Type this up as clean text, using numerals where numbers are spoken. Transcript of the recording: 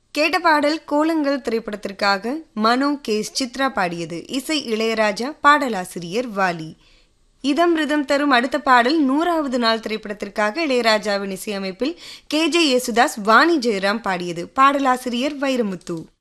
கேட்ட பாடல் கோலங்கள் திரைப்படத்திற்காக மனோ கேஸ் சித்ரா பாடியது. இசை இளையராஜா, பாடலாசிரியர் வாலி. இதம் ரிதம் தரும் அடுத்த பாடல் 100வது நாள் திரைப்படத்திற்காக இளையராஜாவின் இசையமைப்பில் KJ யேசுதாஸ், வாணி ஜெயராம் பாடியது. பாடலாசிரியர் வைரமுத்து.